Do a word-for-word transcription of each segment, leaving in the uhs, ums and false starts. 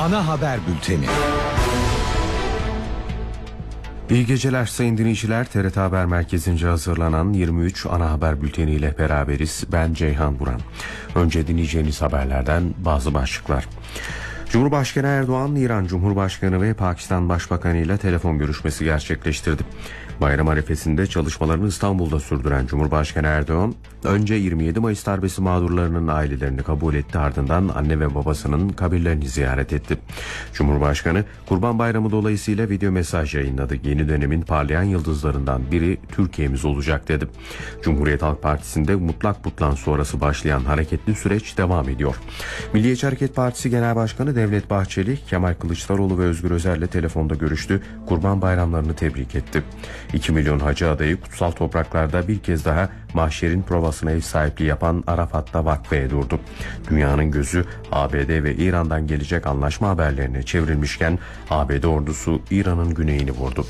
Ana haber bülteni. İyi geceler sayın dinleyiciler. T R T Haber Merkezi'nce hazırlanan yirmi üç ana haber bülteniyle beraberiz. Ben Ceyhan Buran. Önce dinleyeceğiniz haberlerden bazı başlıklar. Cumhurbaşkanı Erdoğan, İran Cumhurbaşkanı ve Pakistan Başbakanı ile telefon görüşmesi gerçekleştirdi. Bayram arifesinde çalışmalarını İstanbul'da sürdüren Cumhurbaşkanı Erdoğan, önce yirmi yedi Mayıs darbesi mağdurlarının ailelerini kabul etti, ardından anne ve babasının kabirlerini ziyaret etti. Cumhurbaşkanı, Kurban Bayramı dolayısıyla video mesaj yayınladı. Yeni dönemin parlayan yıldızlarından biri Türkiye'miz olacak dedi. Cumhuriyet Halk Partisi'nde mutlak butlan sonrası başlayan hareketli süreç devam ediyor. Milliyetçi Hareket Partisi Genel Başkanı Devlet Bahçeli, Kemal Kılıçdaroğlu ve Özgür Özel'le telefonda görüştü. Kurban bayramlarını tebrik etti. iki milyon hacı adayı kutsal topraklarda bir kez daha mahşerin provasına ev sahipliği yapan Arafat'ta vakfeye durdu. Dünyanın gözü A B D ve İran'dan gelecek anlaşma haberlerine çevrilmişken A B D ordusu İran'ın güneyini vurdu.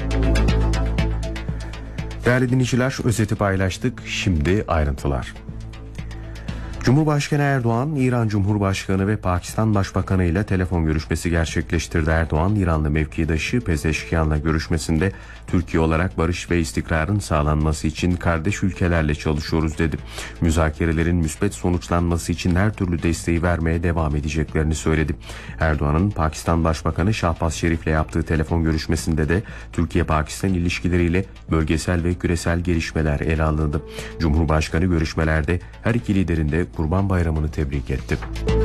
Değerli dinleyiciler, özeti paylaştık. Şimdi ayrıntılar. Cumhurbaşkanı Erdoğan, İran Cumhurbaşkanı ve Pakistan Başbakanı ile telefon görüşmesi gerçekleştirdi. Erdoğan, İranlı mevkidaşı Pezeşkiyan'la görüşmesinde Türkiye olarak barış ve istikrarın sağlanması için kardeş ülkelerle çalışıyoruz dedi. Müzakerelerin müspet sonuçlanması için her türlü desteği vermeye devam edeceklerini söyledi. Erdoğan'ın Pakistan Başbakanı Şahbaz Şerif'le yaptığı telefon görüşmesinde de Türkiye-Pakistan ilişkileriyle bölgesel ve küresel gelişmeler ele alındı. Cumhurbaşkanı görüşmelerde her iki liderin de Kurban Bayramı'nı tebrik etti.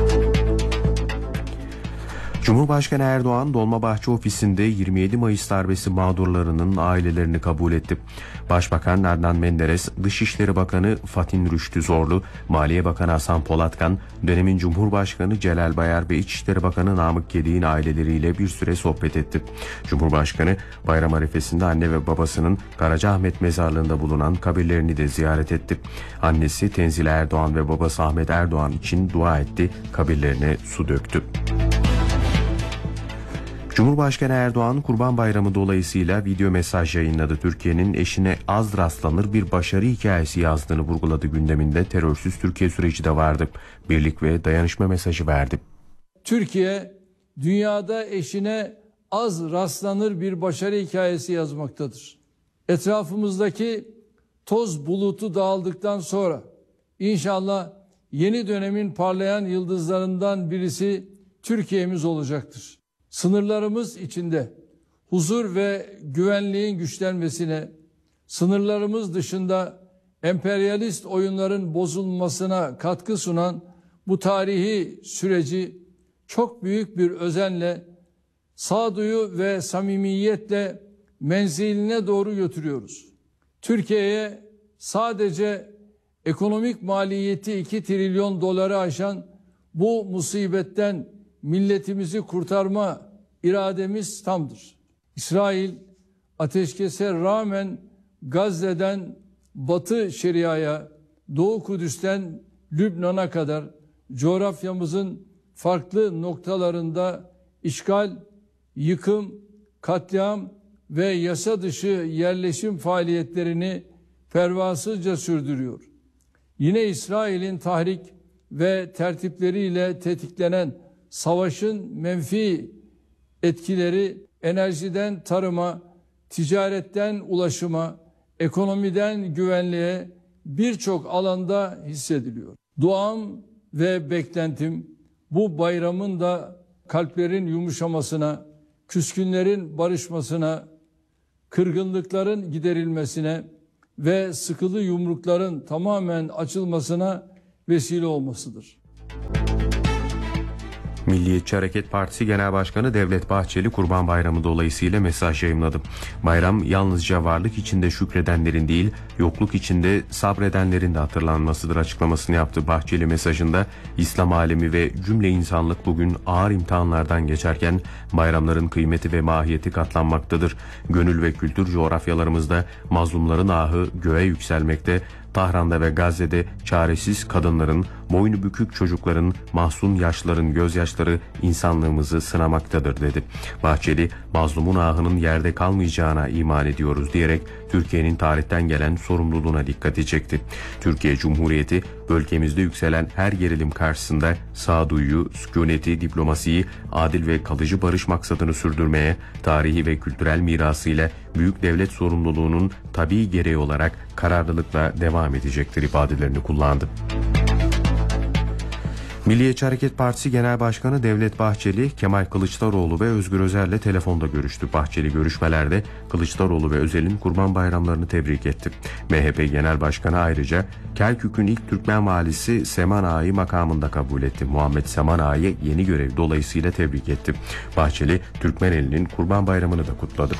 Cumhurbaşkanı Erdoğan, Dolmabahçe ofisinde yirmi yedi Mayıs darbesi mağdurlarının ailelerini kabul etti. Başbakan Adnan Menderes, Dışişleri Bakanı Fatih Rüştü Zorlu, Maliye Bakanı Hasan Polatkan, dönemin Cumhurbaşkanı Celal Bayar ve İçişleri Bakanı Namık Gedik aileleriyle bir süre sohbet etti. Cumhurbaşkanı, bayram arifesinde anne ve babasının Karacaahmet mezarlığında bulunan kabirlerini de ziyaret etti. Annesi Tenzile Erdoğan ve babası Ahmet Erdoğan için dua etti, kabirlerine su döktü. Cumhurbaşkanı Erdoğan, Kurban Bayramı dolayısıyla video mesaj yayınladı. Türkiye'nin eşine az rastlanır bir başarı hikayesi yazdığını vurguladı. Gündeminde terörsüz Türkiye süreci de vardı. Birlik ve dayanışma mesajı verdi. Türkiye, dünyada eşine az rastlanır bir başarı hikayesi yazmaktadır. Etrafımızdaki toz bulutu dağıldıktan sonra inşallah yeni dönemin parlayan yıldızlarından birisi Türkiye'miz olacaktır. Sınırlarımız içinde huzur ve güvenliğin güçlenmesine, sınırlarımız dışında emperyalist oyunların bozulmasına katkı sunan bu tarihi süreci çok büyük bir özenle, sağduyu ve samimiyetle menziline doğru götürüyoruz. Türkiye'ye sadece ekonomik maliyeti iki trilyon doları aşan bu musibetten milletimizi kurtarma irademiz tamdır. İsrail ateşkese rağmen Gazze'den Batı Şeria'ya, Doğu Kudüs'ten Lübnan'a kadar coğrafyamızın farklı noktalarında işgal, yıkım, katliam ve yasa dışı yerleşim faaliyetlerini pervasızca sürdürüyor. Yine İsrail'in tahrik ve tertipleriyle tetiklenen savaşın menfi etkileri enerjiden tarıma, ticaretten ulaşıma, ekonomiden güvenliğe birçok alanda hissediliyor. Duam ve beklentim bu bayramın da kalplerin yumuşamasına, küskünlerin barışmasına, kırgınlıkların giderilmesine ve sıkılı yumrukların tamamen açılmasına vesile olmasıdır. Milliyetçi Hareket Partisi Genel Başkanı Devlet Bahçeli, Kurban Bayramı dolayısıyla mesaj yayımladı. Bayram yalnızca varlık içinde şükredenlerin değil, yokluk içinde sabredenlerin de hatırlanmasıdır açıklamasını yaptı. Bahçeli mesajında, İslam alemi ve cümle insanlık bugün ağır imtihanlardan geçerken bayramların kıymeti ve mahiyeti katlanmaktadır. Gönül ve kültür coğrafyalarımızda mazlumların ahı göğe yükselmekte, Tahran'da ve Gazze'de çaresiz kadınların, boynu bükük çocukların, mahzun yaşların gözyaşları insanlığımızı sınamaktadır dedi. Bahçeli, mazlumun ahının yerde kalmayacağına iman ediyoruz diyerek Türkiye'nin tarihten gelen sorumluluğuna dikkati çekti. Türkiye Cumhuriyeti, bölgemizde yükselen her gerilim karşısında sağduyuyu, sükuneti, diplomasiyi, adil ve kalıcı barış maksadını sürdürmeye, tarihi ve kültürel mirasıyla büyük devlet sorumluluğunun tabii gereği olarak kararlılıkla devam edecektir ifadelerini kullandı. Milliyetçi Hareket Partisi Genel Başkanı Devlet Bahçeli, Kemal Kılıçdaroğlu ve Özgür Özel'le telefonda görüştü. Bahçeli görüşmelerde Kılıçdaroğlu ve Özel'in Kurban Bayramlarını tebrik etti. M H P Genel Başkanı ayrıca Kerkük'ün ilk Türkmen valisi Seman Ağa'yı makamında kabul etti. Muhammed Seman Ağa'yı yeni görev dolayısıyla tebrik etti. Bahçeli, Türkmeneli'nin Kurban Bayramını da kutladı.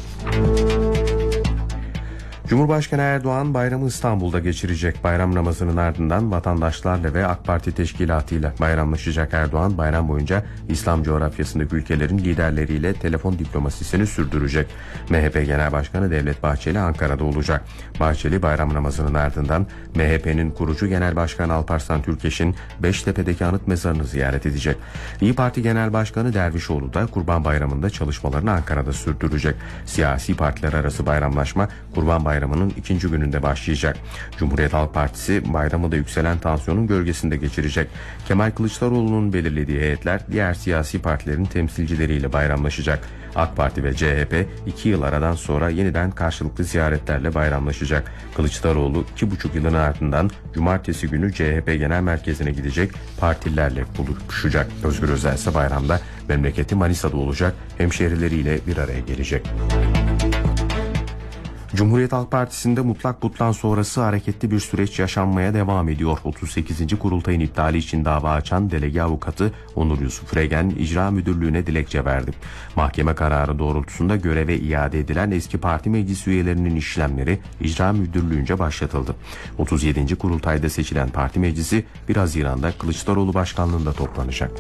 Cumhurbaşkanı Erdoğan bayramı İstanbul'da geçirecek. Bayram namazının ardından vatandaşlarla ve AK Parti teşkilatıyla bayramlaşacak. Erdoğan bayram boyunca İslam coğrafyasındaki ülkelerin liderleriyle telefon diplomasisini sürdürecek. M H P Genel Başkanı Devlet Bahçeli Ankara'da olacak. Bahçeli bayram namazının ardından M H P'nin kurucu Genel Başkanı Alparslan Türkeş'in Beştepe'deki anıt mezarını ziyaret edecek. İYİ Parti Genel Başkanı Dervişoğlu da Kurban Bayramı'nda çalışmalarını Ankara'da sürdürecek. Siyasi partiler arası bayramlaşma Kurban Bayramı Bayramının ikinci gününde başlayacak. Cumhuriyet Halk Partisi bayramı da yükselen tansiyonun gölgesinde geçirecek. Kemal Kılıçdaroğlu'nun belirlediği heyetler diğer siyasi partilerin temsilcileriyle bayramlaşacak. AK Parti ve C H P iki yıl aradan sonra yeniden karşılıklı ziyaretlerle bayramlaşacak. Kılıçdaroğlu iki buçuk yılın ardından cumartesi günü C H P Genel Merkezi'ne gidecek, partilerle buluşacak. Özgür Özel ise bayramda memleketi Manisa'da olacak, hemşehrileriyle bir araya gelecek. Cumhuriyet Halk Partisi'nde mutlak butlan sonrası hareketli bir süreç yaşanmaya devam ediyor. otuz sekizinci kurultayın iptali için dava açan delege avukatı Onur Yusuf Regen icra müdürlüğüne dilekçe verdi. Mahkeme kararı doğrultusunda göreve iade edilen eski parti meclis üyelerinin işlemleri icra müdürlüğünce başlatıldı. otuz yedinci kurultayda seçilen parti meclisi bir Haziran'da Kılıçdaroğlu başkanlığında toplanacak.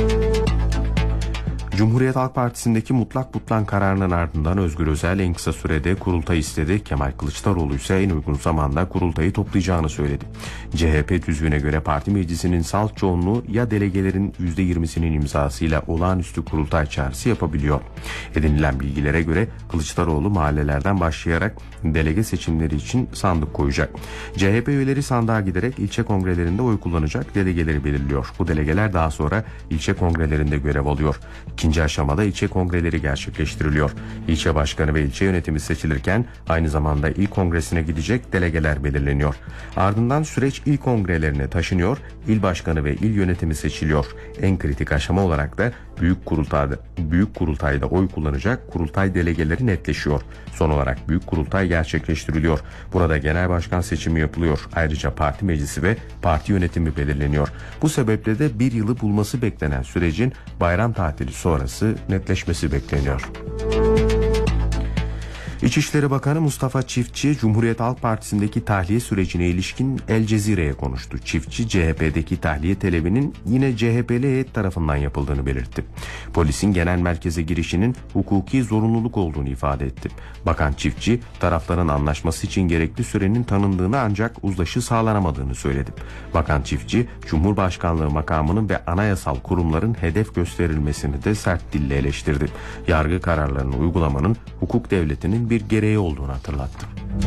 Cumhuriyet Halk Partisi'ndeki mutlak butlan kararının ardından Özgür Özel en kısa sürede kurultay istedi. Kemal Kılıçdaroğlu ise en uygun zamanda kurultayı toplayacağını söyledi. C H P tüzüğüne göre parti meclisinin salt çoğunluğu ya delegelerin yüzde yirmisinin imzasıyla olağanüstü kurultay çağrısı yapabiliyor. Edinilen bilgilere göre Kılıçdaroğlu mahallelerden başlayarak delege seçimleri için sandık koyacak. C H P üyeleri sandığa giderek ilçe kongrelerinde oy kullanacak, delegeleri belirliyor. Bu delegeler daha sonra ilçe kongrelerinde görev alıyor. İkinci aşamada ilçe kongreleri gerçekleştiriliyor. İlçe başkanı ve ilçe yönetimi seçilirken aynı zamanda il kongresine gidecek delegeler belirleniyor. Ardından süreç il kongrelerine taşınıyor, il başkanı ve il yönetimi seçiliyor. En kritik aşama olarak da büyük kurultayda, büyük kurultayda oy kullanacak kurultay delegeleri netleşiyor. Son olarak büyük kurultay gerçekleştiriliyor. Burada genel başkan seçimi yapılıyor. Ayrıca parti meclisi ve parti yönetimi belirleniyor. Bu sebeple de bir yılı bulması beklenen sürecin bayram tatili sonrası netleşmesi bekleniyor. İçişleri Bakanı Mustafa Çiftçi, Cumhuriyet Halk Partisi'ndeki tahliye sürecine ilişkin El Cezire'ye konuştu. Çiftçi, C H P'deki tahliye talebinin yine C H P'li heyet tarafından yapıldığını belirtti. Polisin genel merkeze girişinin hukuki zorunluluk olduğunu ifade etti. Bakan Çiftçi, tarafların anlaşması için gerekli sürenin tanındığını ancak uzlaşı sağlanamadığını söyledi. Bakan Çiftçi, Cumhurbaşkanlığı makamının ve anayasal kurumların hedef gösterilmesini de sert dille eleştirdi. Yargı kararlarını uygulamanın hukuk devletinin bir gereği olduğunu hatırlattı.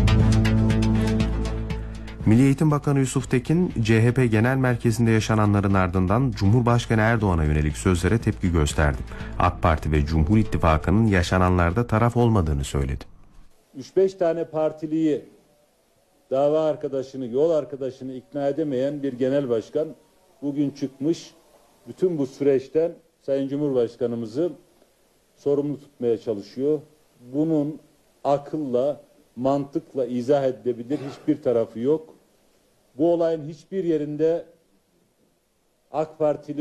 Milli Eğitim Bakanı Yusuf Tekin, C H P Genel Merkezi'nde yaşananların ardından Cumhurbaşkanı Erdoğan'a yönelik sözlere tepki gösterdi. AK Parti ve Cumhur İttifakı'nın yaşananlarda taraf olmadığını söyledi. üç beş tane partiliyi, dava arkadaşını, yol arkadaşını ikna edemeyen bir genel başkan bugün çıkmış, bütün bu süreçten Sayın Cumhurbaşkanımızı sorumlu tutmaya çalışıyor. Bunun akılla, mantıkla izah edilebilir hiçbir tarafı yok. Bu olayın hiçbir yerinde AK Partili